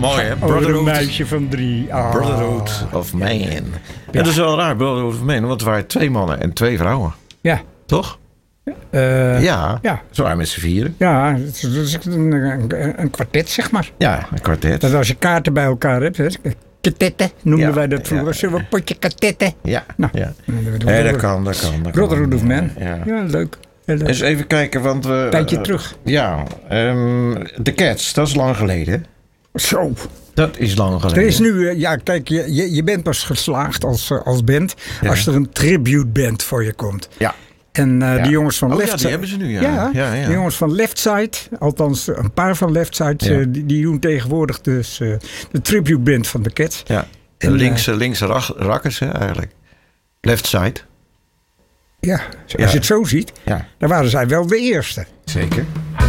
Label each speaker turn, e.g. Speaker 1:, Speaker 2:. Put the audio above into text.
Speaker 1: Mooi, hè?
Speaker 2: Over een meisje van 3.
Speaker 1: Brotherhood of Man. Ja. En dat is wel raar, Brotherhood of Man. Want het waren 2 mannen en 2 vrouwen.
Speaker 2: Ja.
Speaker 1: Toch?
Speaker 2: Ja.
Speaker 1: Zo waren met z'n 4.
Speaker 2: Ja, dat is een kwartet, zeg maar.
Speaker 1: Ja, een kwartet.
Speaker 2: Dat als je kaarten bij elkaar hebt, hè, katetten noemden wij dat vroeger. Zullen we een potje katetten?
Speaker 1: Ja,
Speaker 2: nou,
Speaker 1: ja. Dat kan.
Speaker 2: Brotherhood of Man.
Speaker 1: Ja,
Speaker 2: leuk.
Speaker 1: Eens even kijken, want we...
Speaker 2: Tijdje terug.
Speaker 1: Ja, The Cats, dat is lang geleden.
Speaker 2: Zo.
Speaker 1: Dat is lang geleden.
Speaker 2: Er is nu, kijk, je bent pas geslaagd als band als er een tribute band voor je komt.
Speaker 1: Ja.
Speaker 2: En die jongens van Left Side...
Speaker 1: die hebben ze nu, ja.
Speaker 2: Die jongens van Left Side, althans een paar van Left Side, die doen tegenwoordig dus de tribute band van de Cats.
Speaker 1: Ja, en linkse rakkers, hè, eigenlijk. Left Side.
Speaker 2: Ja, als je het zo ziet, dan waren zij wel de eerste.
Speaker 1: Zeker.